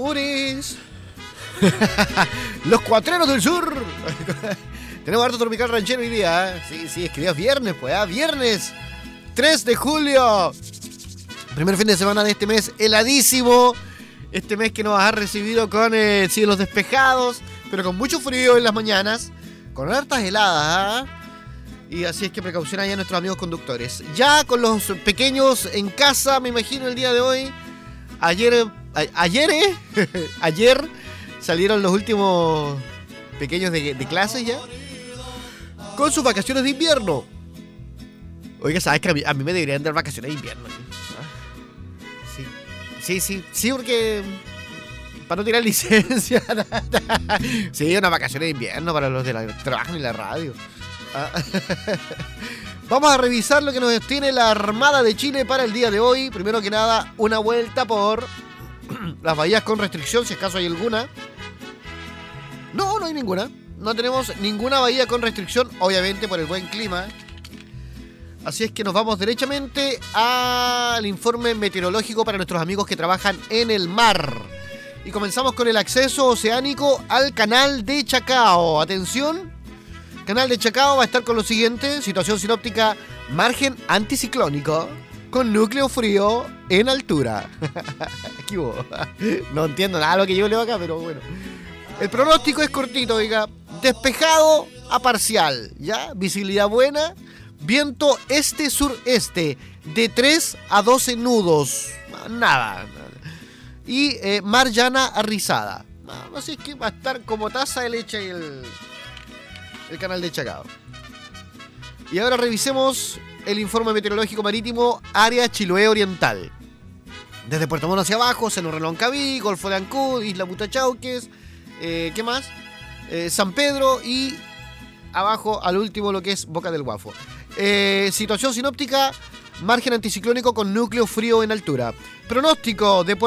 Uris. Los cuatreros del sur. Tenemos harto tropical ranchero hoy día, ¿eh? Sí, es que día es viernes, pues, ¿eh? Viernes 3 de julio. Primer fin de semana de este mes heladísimo. Este mes que nos ha recibido con cielos despejados, pero con mucho frío en las mañanas, con hartas heladas, ¿eh? Y así es que precaución allá a nuestros amigos conductores. Ya con los pequeños en casa, me imagino el día de hoy. Ayer salieron los últimos pequeños de clases ya, con sus vacaciones de invierno. Oiga, ¿sabes que a mí me deberían dar vacaciones de invierno? Sí, porque para no tirar licencia. Sí, unas vacaciones de invierno para los de la trabajan en la radio. Vamos a revisar lo que nos tiene la Armada de Chile para el día de hoy. Primero que nada, una vuelta por las bahías con restricción, si acaso hay alguna. No hay ninguna. No tenemos ninguna bahía con restricción, obviamente por el buen clima. Así es que nos vamos derechamente al informe meteorológico para nuestros amigos que trabajan en el mar. Y comenzamos con el acceso oceánico al canal de Chacao. Atención, canal de Chacao va a estar con lo siguiente: situación sinóptica, margen anticiclónico con núcleo frío en altura. Aquí hubo. No entiendo nada de lo que yo leo acá, pero bueno. El pronóstico es cortito, diga, despejado a parcial, ¿ya? Visibilidad buena. Viento este-sureste de 3 a 12 nudos. Nada. Y mar llana arrizada. Así es que va a estar como taza de leche el canal de Chacao. Y ahora revisemos el informe meteorológico marítimo área Chiloé Oriental. Desde Puerto Montt hacia abajo, Cerro Reloncaví, Golfo de Ancud, Isla Butachauques, ¿qué más? San Pedro y abajo al último lo que es Boca del Guafo. Situación sinóptica, margen anticiclónico con núcleo frío en altura. Pronóstico de